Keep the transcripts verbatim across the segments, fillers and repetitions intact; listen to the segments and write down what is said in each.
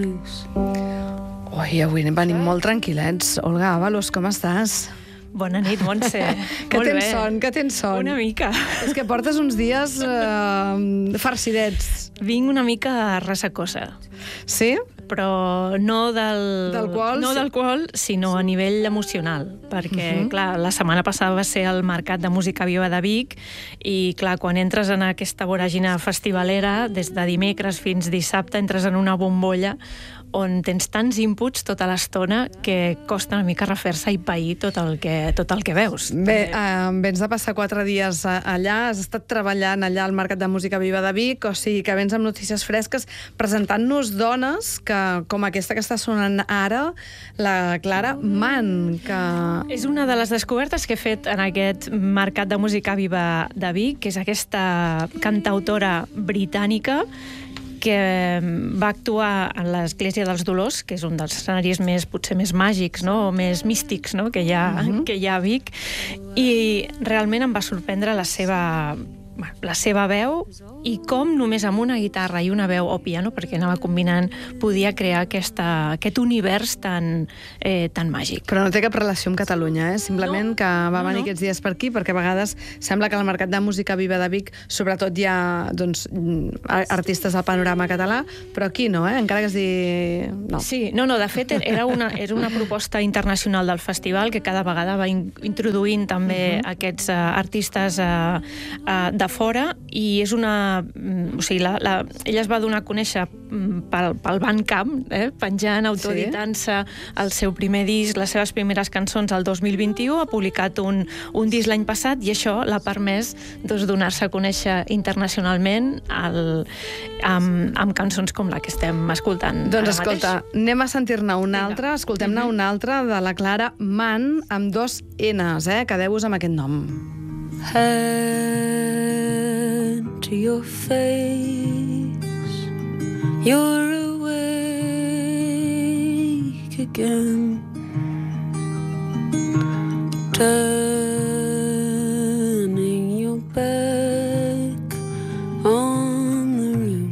blues. Ui, avui venim molt tranquil·lets. Olga Ábalos, com estàs? Bona nit, Montse. Que Molt tens bé. son, que tens son. Una mica. És que portes uns dies eh, farcidets. Vinc una mica ressacosa. Sí? Però no del... D'alcohol? No d'alcohol, sinó a nivell emocional. Perquè, Uh-huh. clar, la setmana passada va ser el Mercat de Música Viva de Vic i, clar, quan entres en aquesta voràgina festivalera, des de dimecres fins dissabte, entres en una bombolla on tens tants inputs tota l'estona que costa una mica refer-se i pair tot el que, tot el que veus. Bé, eh, vens de passar quatre dies allà, has estat treballant allà al Mercat de Música Viva de Vic, o sigui que vens amb notícies fresques, presentant-nos dones que, com aquesta que està sonant ara, la Clara Mann, que... És una de les descobertes que he fet en aquest Mercat de Música Viva de Vic, que és aquesta cantautora britànica que va actuar en l'Església dels Dolors, que és un dels escenaris més, potser més màgics, no? O més místics, no? que, hi ha, uh-huh. que hi ha a Vic, i realment em va sorprendre la seva, la seva veu i com només amb una guitarra i una veu o piano, perquè anava combinant, podia crear aquesta, aquest univers tan, eh, tan màgic. Però no té cap relació amb Catalunya, eh? Simplement No. que va No, venir no. aquests dies per aquí, perquè a vegades sembla que al Mercat de Música Viva de Vic sobretot hi ha doncs, artistes del panorama català, però aquí no, eh? Encara que es digui... No. Sí, no, no, de fet era una, era una proposta internacional del festival que cada vegada va in, introduint també uh-huh. aquests uh, artistes uh, uh, de fora, i és una... O sigui, la, la, ella es va donar a conèixer pel, pel Bandcamp, eh, penjant, autoeditant-se el seu primer disc, les seves primeres cançons el dos mil vint-i-u, ha publicat un, un disc l'any passat i això l'ha permès doncs, donar-se a conèixer internacionalment el, amb, amb cançons com la que estem escoltant Doncs ara escolta, mateix. anem a sentir-ne una Vinga. altra, escoltem-ne Mhm. una altra de la Clara Mann amb dos N's, eh? Quedeu-vos amb aquest nom. Hand to your face, you're awake again, turning your back on the room.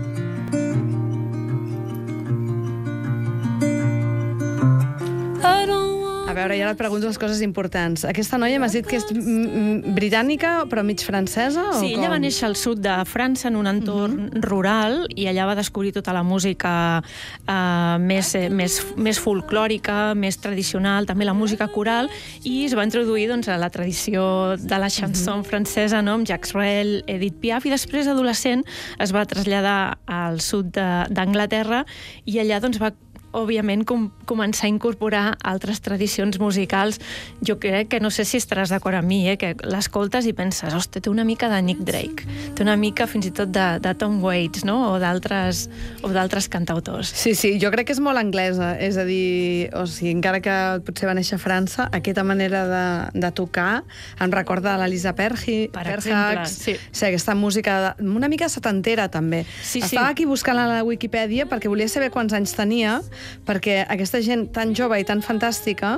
I don't A veure, ja et pregunto les coses importants. Aquesta noia m'has dit que és mm, mm, britànica, però mig francesa? Sí, o ella com? va néixer al sud de França en un entorn uh-huh. rural i allà va descobrir tota la música uh, més, eh, més, més folclòrica, més tradicional, també la música coral, i es va introduir doncs, a la tradició de la chanson uh-huh. francesa, no? Amb Jacques Brel, Edith Piaf, i després, adolescent, es va traslladar al sud d'Anglaterra i allà doncs, va òbviament, com, començar a incorporar altres tradicions musicals. Jo crec que, no sé si estaràs d'acord amb mi, eh, que l'escoltes i penses, ostres, té una mica de Nick Drake, té una mica fins i tot de, de Tom Waits, no? o d'altres o d'altres cantautors. Sí, sí, jo crec que és molt anglesa, és a dir, o sigui, encara que potser va néixer a França, aquesta manera de, de tocar em recorda l'Elisa Perhi, Per Perhacs, exemple, sí. sí, aquesta música de, una mica setantera, també. Sí, sí. Estava aquí buscant a la Wikipedia perquè volia saber quants anys tenia, perquè aquesta gent tan jove i tan fantàstica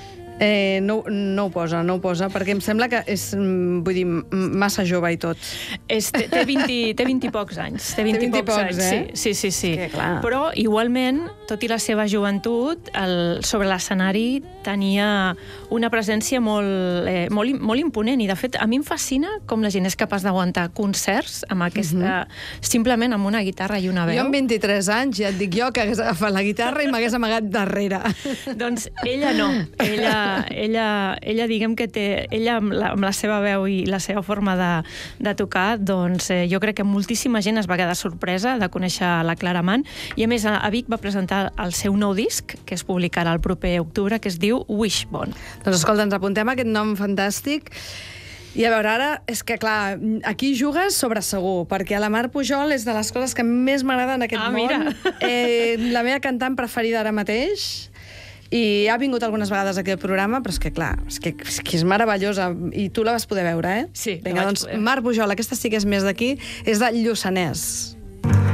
eh, no, no ho posa, no ho posa, perquè em sembla que és, mm, vull dir, m- massa jove i tot. És, té, té, vint, té vint i pocs anys. Té vint, Té vint i i pocs, pocs, anys, eh? sí, sí, sí, sí. És que, clar. Però, igualment, tot i la seva joventut, el, sobre l'escenari tenia una presència molt, eh, molt, molt imponent, i, de fet, a mi em fascina com la gent és capaç d'aguantar concerts amb aquesta, uh-huh. simplement amb una guitarra i una veu. Jo amb vint-i-tres anys ja et dic jo que hagués agafat la guitarra i m'hagués amagat darrere. Doncs ella no. Ella, ella, ella diguem que té... Ella, amb la, amb la seva veu i la seva forma de, de tocar, doncs eh, jo crec que moltíssima gent es va quedar sorpresa de conèixer la Clara Mann, i a més a Vic va presentar el seu nou disc, que es publicarà el proper octubre, que es diu Wishbone. Doncs escolta, ens apuntem aquest nom fantàstic. I a veure, ara, és que clar, aquí jugues sobre segur, perquè la Mar Pujol és de les coses que més m'agrada en aquest Ah, món. mira. Eh, la meva cantant preferida ara mateix, i ha vingut algunes vegades aquí al programa, però és que clar, és que, és que és meravellosa, i tu la vas poder veure, eh? Sí, la Vinga, vaig doncs, poder. Mar Pujol, aquesta sí que és més d'aquí, és de Lluçanès.